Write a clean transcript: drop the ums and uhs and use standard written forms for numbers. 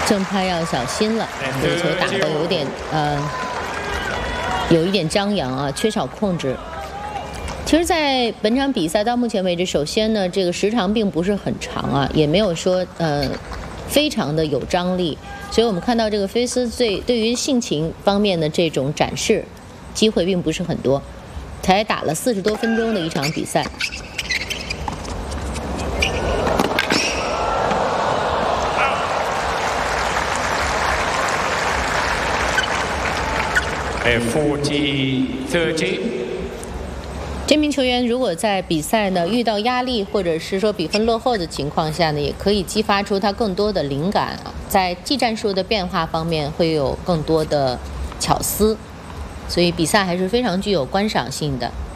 正拍要小心了，这个球打得有一点张扬啊，缺少控制。其实，在本场比赛到目前为止，首先呢，这个时长并不是很长啊，也没有说非常的有张力，所以我们看到这个菲斯对于性情方面的这种展示机会并不是很多，才打了40多分钟的一场比赛。 40-30。 这名球员如果在比赛呢遇到压力或者是说比分落后的情况下呢，也可以激发出他更多的灵感啊，在技战术的变化方面会有更多的巧思，所以比赛还是非常具有观赏性的。